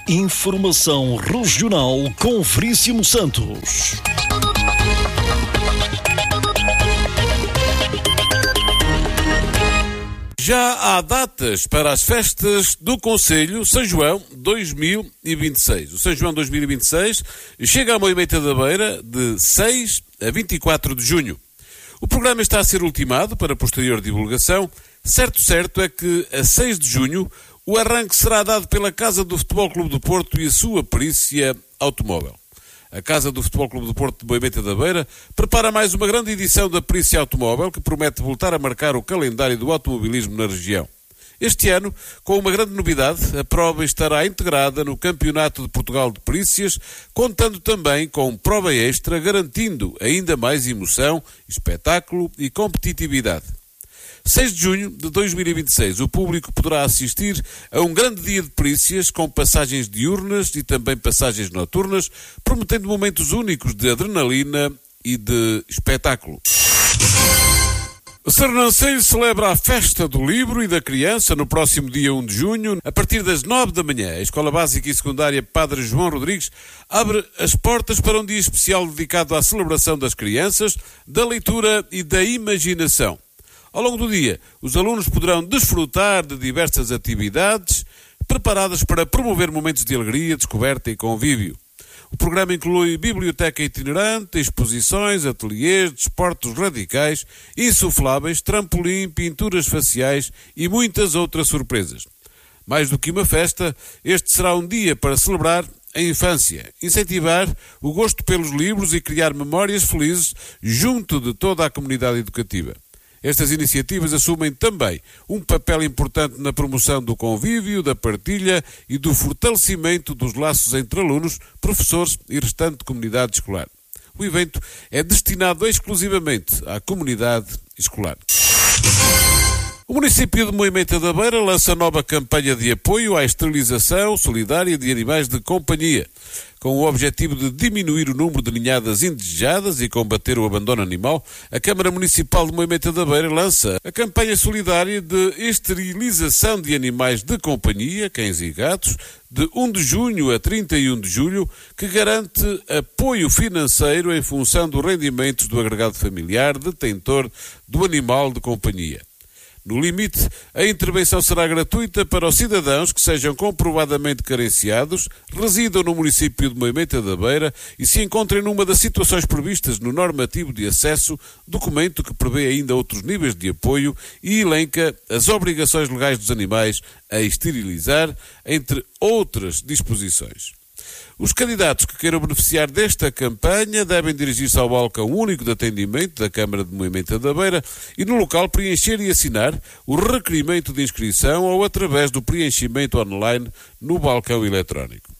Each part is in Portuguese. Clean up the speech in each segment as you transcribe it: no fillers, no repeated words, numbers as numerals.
Informação Regional com Veríssimo Santos. Já há datas para as festas do Concelho São João 2026. O São João 2026 chega à Moimenta da Beira de 6 a 24 de junho. O programa está a ser ultimado para posterior divulgação. Certo é que a 6 de junho o arranque será dado pela Casa do Futebol Clube do Porto e a sua perícia automóvel. A Casa do Futebol Clube do Porto de Moimenta da Beira prepara mais uma grande edição da perícia automóvel que promete voltar a marcar o calendário do automobilismo na região. Este ano, com uma grande novidade, a prova estará integrada no Campeonato de Portugal de Perícias, contando também com prova extra, garantindo ainda mais emoção, espetáculo e competitividade. 6 de junho de 2026, o público poderá assistir a um grande dia de perícias com passagens diurnas e também passagens noturnas, prometendo momentos únicos de adrenalina e de espetáculo. O Sernancelho celebra a Festa do Livro e da Criança no próximo dia 1 de junho, a partir das 9 da manhã. A Escola Básica e Secundária Padre João Rodrigues abre as portas para um dia especial dedicado à celebração das crianças, da leitura e da imaginação. Ao longo do dia, os alunos poderão desfrutar de diversas atividades preparadas para promover momentos de alegria, descoberta e convívio. O programa inclui biblioteca itinerante, exposições, ateliês, desportos radicais, insufláveis, trampolim, pinturas faciais e muitas outras surpresas. Mais do que uma festa, este será um dia para celebrar a infância, incentivar o gosto pelos livros e criar memórias felizes junto de toda a comunidade educativa. Estas iniciativas assumem também um papel importante na promoção do convívio, da partilha e do fortalecimento dos laços entre alunos, professores e restante comunidade escolar. O evento é destinado exclusivamente à comunidade escolar. O município de Moimenta da Beira lança nova campanha de apoio à esterilização solidária de animais de companhia, com o objetivo de diminuir o número de ninhadas indesejadas e combater o abandono animal. A Câmara Municipal de Moimenta da Beira lança a campanha solidária de esterilização de animais de companhia, cães e gatos, de 1 de junho a 31 de julho, que garante apoio financeiro em função dos rendimentos do agregado familiar detentor do animal de companhia. No limite, a intervenção será gratuita para os cidadãos que sejam comprovadamente carenciados, residam no município de Moimenta da Beira e se encontrem numa das situações previstas no normativo de acesso, documento que prevê ainda outros níveis de apoio e elenca as obrigações legais dos animais a esterilizar, entre outras disposições. Os candidatos que queiram beneficiar desta campanha devem dirigir-se ao balcão único de atendimento da Câmara de Moimenta da Beira e no local preencher e assinar o requerimento de inscrição ou através do preenchimento online no balcão eletrónico.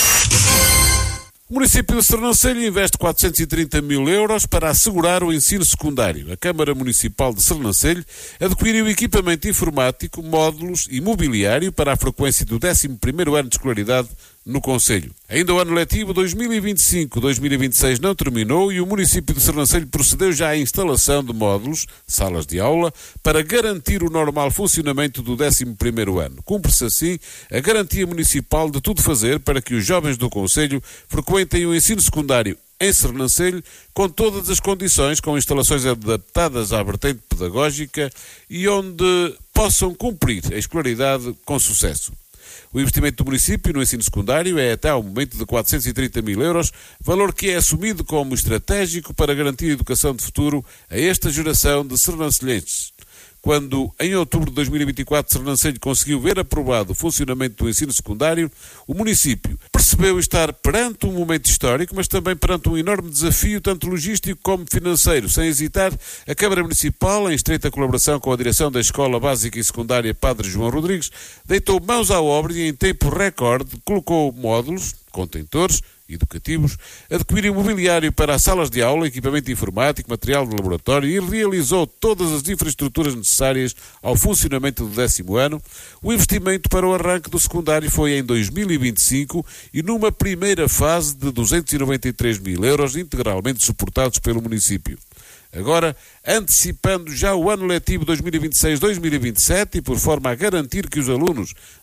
O município de Sernancelho investe 430 mil euros para assegurar o ensino secundário. A Câmara Municipal de Sernancelho adquiriu equipamento informático, módulos e mobiliário para a frequência do 11º ano de escolaridade no concelho. Ainda o ano letivo 2025-2026 não terminou e o município de Sernancelho procedeu já à instalação de módulos, salas de aula, para garantir o normal funcionamento do 11º ano. Cumpre-se assim a garantia municipal de tudo fazer para que os jovens do concelho frequentem o ensino secundário em Sernancelho com todas as condições, com instalações adaptadas à vertente pedagógica e onde possam cumprir a escolaridade com sucesso. O investimento do município no ensino secundário é até ao momento de 430 mil euros, valor que é assumido como estratégico para garantir a educação de futuro a esta geração de sernancelhenses. Quando, em outubro de 2024, Sernancelho conseguiu ver aprovado o funcionamento do ensino secundário, o município percebeu estar perante um momento histórico, mas também perante um enorme desafio, tanto logístico como financeiro. Sem hesitar, a Câmara Municipal, em estreita colaboração com a direção da Escola Básica e Secundária Padre João Rodrigues, deitou mãos à obra e, em tempo recorde, colocou módulos, contentores educativos, adquiriu mobiliário para as salas de aula, equipamento informático, material de laboratório e realizou todas as infraestruturas necessárias ao funcionamento do 10º ano. O investimento para o arranque do secundário foi em 2025 e numa primeira fase de 293 mil euros, integralmente suportados pelo município. Agora, antecipando já o ano letivo 2026-2027 e por forma a garantir que os alunos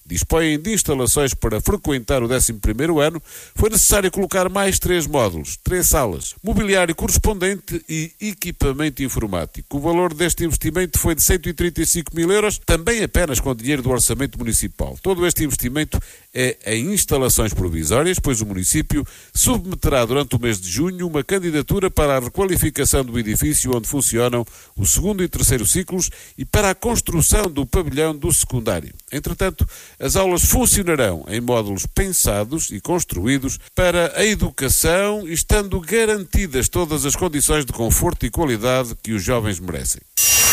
dispõem de instalações para frequentar o 11º ano, foi necessário colocar mais 3 módulos, 3 salas, mobiliário correspondente e equipamento informático. O valor deste investimento foi de 135 mil euros, também apenas com dinheiro do orçamento municipal. Todo este investimento é em instalações provisórias, pois o município submeterá durante o mês de junho uma candidatura para a requalificação do edifício onde funcionam o 2º e 3º ciclos e para a construção do pavilhão do secundário. Entretanto, as aulas funcionarão em módulos pensados e construídos para a educação, estando garantidas todas as condições de conforto e qualidade que os jovens merecem.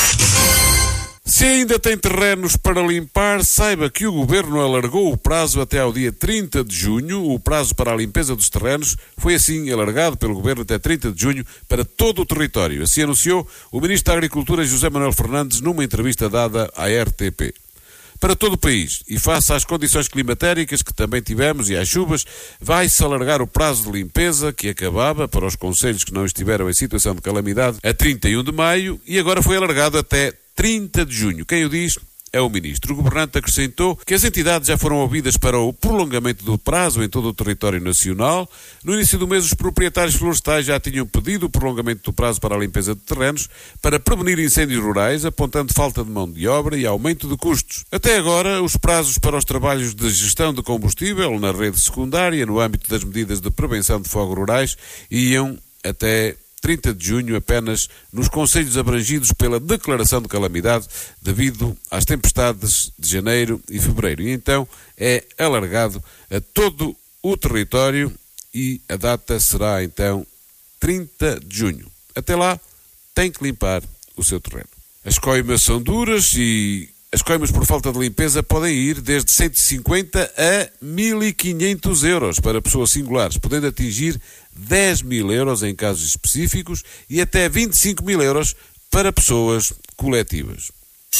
Se ainda tem terrenos para limpar, saiba que o Governo alargou o prazo até ao dia 30 de junho. O prazo para a limpeza dos terrenos foi assim alargado pelo Governo até 30 de junho para todo o território. Assim anunciou o Ministro da Agricultura, José Manuel Fernandes, numa entrevista dada à RTP. Para todo o país, e face às condições climatéricas que também tivemos e às chuvas, vai-se alargar o prazo de limpeza, que acabava para os concelhos que não estiveram em situação de calamidade, a 31 de maio, e agora foi alargado até 30 de junho. Quem o diz é o Ministro. O governante acrescentou que as entidades já foram ouvidas para o prolongamento do prazo em todo o território nacional. No início do mês, os proprietários florestais já tinham pedido o prolongamento do prazo para a limpeza de terrenos para prevenir incêndios rurais, apontando falta de mão de obra e aumento de custos. Até agora, os prazos para os trabalhos de gestão de combustível na rede secundária, no âmbito das medidas de prevenção de fogos rurais, iam até 30 de junho apenas nos concelhos abrangidos pela declaração de calamidade devido às tempestades de janeiro e fevereiro. E então é alargado a todo o território e a data será então 30 de junho. Até lá tem que limpar o seu terreno. As coimas são duras e as coimas por falta de limpeza podem ir desde 150 a 1.500 euros para pessoas singulares, podendo atingir 10 mil euros em casos específicos e até 25 mil euros para pessoas coletivas.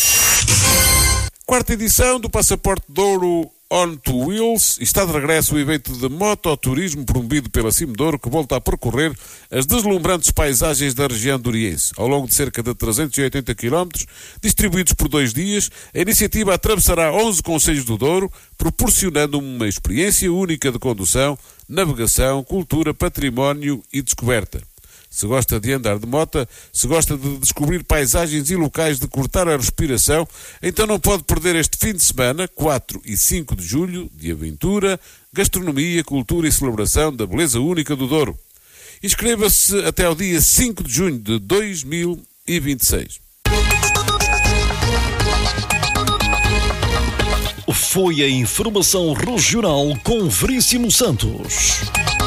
Quarta edição do Passaporte de Ouro On to Wheels. Está de regresso o evento de mototurismo promovido pela Cimedouro, que volta a percorrer as deslumbrantes paisagens da região doriense. Ao longo de cerca de 380 km, distribuídos por 2 dias, a iniciativa atravessará 11 concelhos do Douro, proporcionando uma experiência única de condução, navegação, cultura, património e descoberta. Se gosta de andar de moto, se gosta de descobrir paisagens e locais de cortar a respiração, então não pode perder este fim de semana, 4 e 5 de julho, de aventura, gastronomia, cultura e celebração da beleza única do Douro. Inscreva-se até ao dia 5 de junho de 2026. Foi a informação regional com Veríssimo Santos.